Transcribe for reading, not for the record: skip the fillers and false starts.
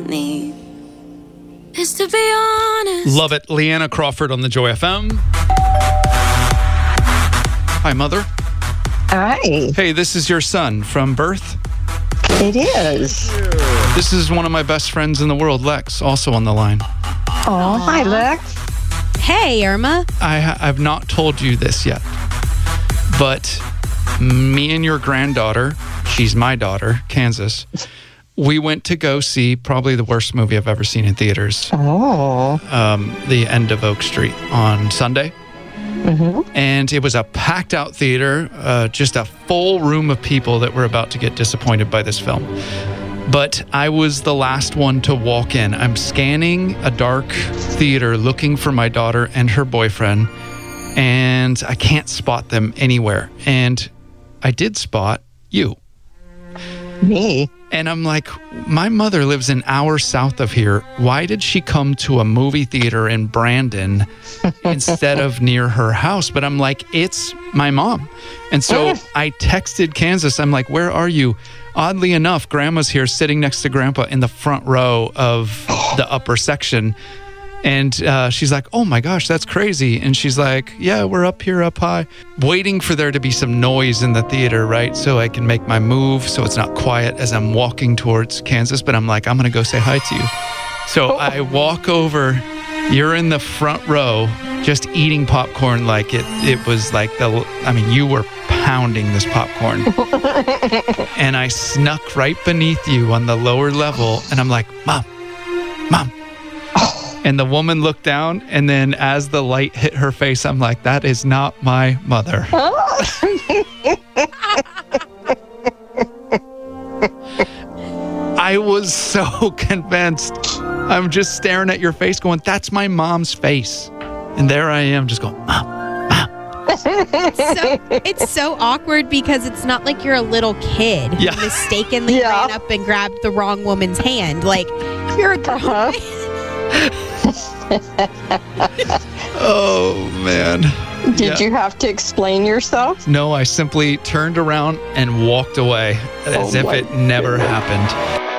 need is to be honest. Love it. Leanna Crawford on the Joy FM. Hi, Mother. Hi. Hey, this is your son from birth. It is. This is one of my best friends in the world, Lex, also on the line. Oh, hi, Lex. Hey, Irma. I've not told you this yet, but me and your granddaughter, she's my daughter, Kansas, we went to go see probably the worst movie I've ever seen in theaters. Oh. The End of Oak Street on Sunday. Mm-hmm. And it was a packed out theater, just a full room of people that were about to get disappointed by this film. But I was the last one to walk in. I'm scanning a dark theater looking for my daughter and her boyfriend, and I can't spot them anywhere. And I did spot you. Me? And I'm like, my mother lives an hour south of here. Why did she come to a movie theater in Brandon instead of near her house? But I'm like, it's my mom. And so I texted Kansas. I'm like, where are you? Oddly enough, Grandma's here sitting next to Grandpa in the front row of the upper section. And she's like, oh my gosh, that's crazy. And she's like, yeah, we're up here, up high, waiting for there to be some noise in the theater, right? So I can make my move so it's not quiet as I'm walking towards Kansas. But I'm like, I'm going to go say hi to you. So I walk over. You're in the front row just eating popcorn like it was like you were pounding this popcorn. And I snuck right beneath you on the lower level. And I'm like, Mom. And the woman looked down, and then as the light hit her face, I'm like, that is not my mother. I was so convinced. I'm just staring at your face going, that's my mom's face. And there I am just going, Mom. It's so awkward because it's not like you're a little kid who mistakenly ran up and grabbed the wrong woman's hand. Like, you're a grown man. Oh, man. Did you have to explain yourself? No, I simply turned around and walked away as if it never happened.